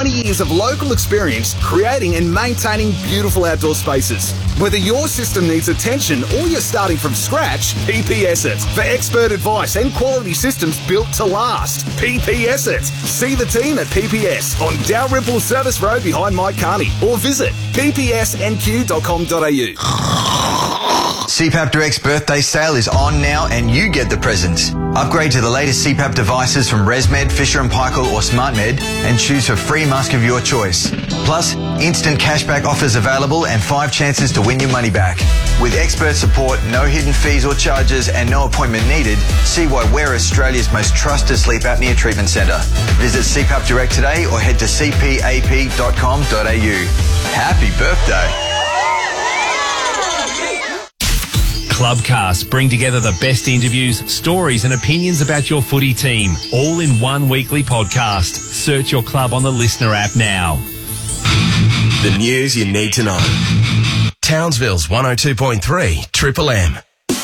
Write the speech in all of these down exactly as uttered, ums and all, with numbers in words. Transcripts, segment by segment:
twenty years of local experience creating and maintaining beautiful outdoor spaces. Whether your system needs attention or you're starting from scratch, P P S it. For expert advice and quality systems built to last, P P S it. See the team at P P S on Dalrymple Service Road behind Mike Carney or visit p p s n q dot com dot a u. C PAP Direct's birthday sale is on now and you get the presents. Upgrade to the latest C PAP devices from ResMed, Fisher and Paykel or SmartMed and choose for free mask of your choice. Plus, instant cashback offers available and five chances to win your money back. With expert support, no hidden fees or charges and no appointment needed, see why we're Australia's most trusted sleep apnea treatment centre. Visit C PAP Direct today or head to c p a p dot com dot a u. Happy birthday. Clubcast bring together the best interviews, stories and opinions about your footy team, all in one weekly podcast. Search your club on the Listener app now. The news you need to know. Townsville's one oh two point three Triple M.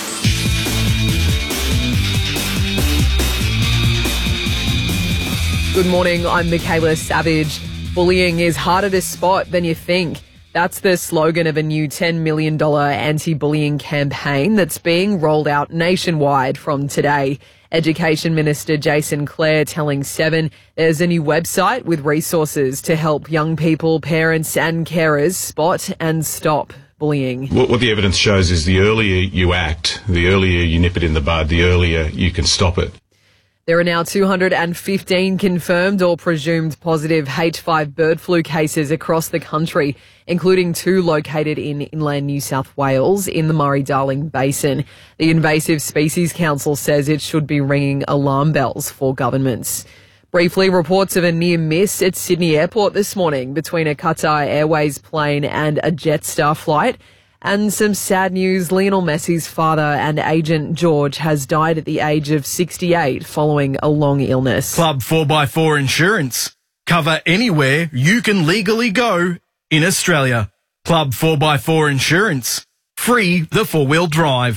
Good morning, I'm Michaela Savage. Bullying is harder to spot than you think. That's the slogan of a new ten million dollars anti-bullying campaign that's being rolled out nationwide from today. Education Minister Jason Clare telling Seven there's a new website with resources to help young people, parents and carers spot and stop bullying. What, what the evidence shows is the earlier you act, the earlier you nip it in the bud, the earlier you can stop it. There are now two hundred fifteen confirmed or presumed positive H five bird flu cases across the country, including two located in inland New South Wales in the Murray-Darling Basin. The Invasive Species Council says it should be ringing alarm bells for governments. Briefly, reports of a near miss at Sydney Airport this morning between a Qatar Airways plane and a Jetstar flight. And some sad news, Lionel Messi's father and agent George has died at the age of sixty-eight following a long illness. Club four by four Insurance. Cover anywhere you can legally go in Australia. Club four by four Insurance. Free the four-wheel drive.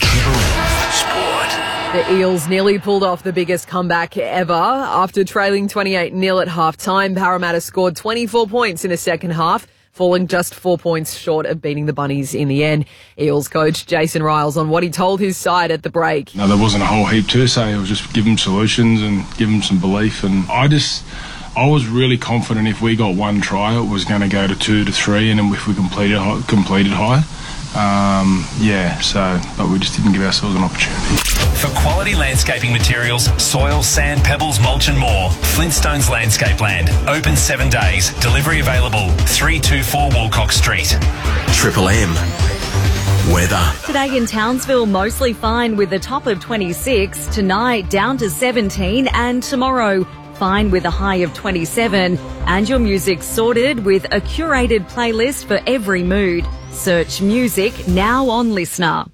The Eels nearly pulled off the biggest comeback ever. After trailing twenty-eight nil at half-time, Parramatta scored twenty-four points in the second half, falling just four points short of beating the Bunnies in the end. Eels coach Jason Riles on what he told his side at the break. No, there wasn't a whole heap to say. It was just give them solutions and give them some belief. And I just, I was really confident if we got one try, it was going to go to two to three, and if we completed completed high. Um, yeah, so, but we just didn't give ourselves an opportunity. For quality landscaping materials, soil, sand, pebbles, mulch and more, Flintstones Landscape Land. Open seven days. Delivery available. three two four Walcock Street. Triple M. Weather. Today in Townsville, mostly fine with a top of twenty-six. Tonight, down to seventeen. And tomorrow, fine with a high of twenty-seven. And your music sorted with a curated playlist for every mood. Search music now on Listener.